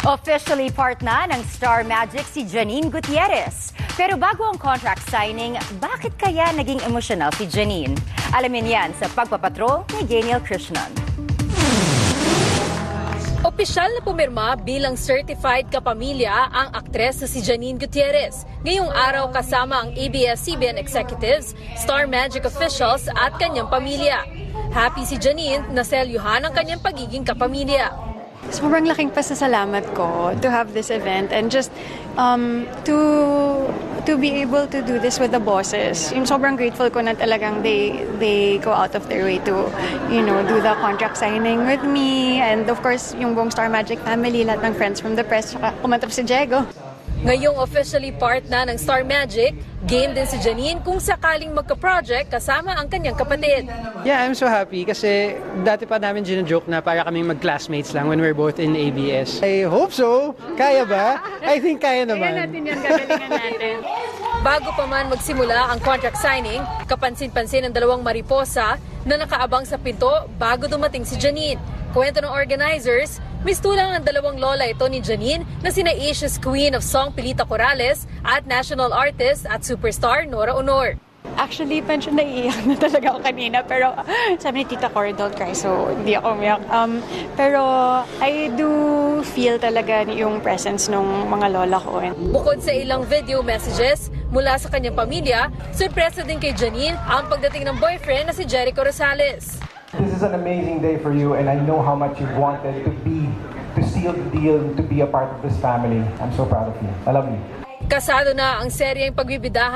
Officially part na ng Star Magic si Janine Gutierrez. Pero bago ang contract signing, bakit kaya naging emosyonal si Janine? Alamin yan sa Pagpapatrol ni Daniel Krishnan. Opisyal na pumirma bilang certified kapamilya ang aktres na si Janine Gutierrez. Ngayong araw kasama ang ABS-CBN executives, Star Magic officials at kanyang pamilya. Happy si Janine na selyuhan ang kanyang pagiging kapamilya. Sobrang laking pasasalamat ko to have this event and just to be able to do this with the bosses. Yung sobrang grateful ko na talagang they go out of their way to, do the contract signing with me. And of course, yung buong Star Magic family, lahat ng friends from the press, saka kumantap si Diego. Ngayong officially part na ng Star Magic, game din si Janine kung sakaling magka-project kasama ang kanyang kapatid. Yeah, I'm so happy kasi dati pa namin gina-joke na para kaming mag-classmates lang when we're both in ABS. I hope so. Kaya ba? I think kaya naman. Kaya natin yan, gagalingan natin. Bago pa man magsimula ang contract signing, kapansin-pansin ng dalawang mariposa na nakaabang sa pinto bago dumating si Janine. Kwento ng organizers, mistulang ng dalawang lola ito ni Janine na sina Asia's Queen of Song Pilita Corrales at national artist at superstar Nora Honor. Actually, medyo naiiyak na talaga ako kanina. Pero sabi ni Tita Cor, don't cry, so hindi ako umiyak. Pero I do feel talaga yung presence ng mga lola ko. Bukod sa ilang video messages mula sa kanyang pamilya, surpresa din kay Janine ang pagdating ng boyfriend na si Jericho Rosales. This is an amazing day for you and I know how much you've wanted to seal the deal, to be a part of this family. I'm so proud of you. I love you. Kasado na ang seryeng pagbibidahan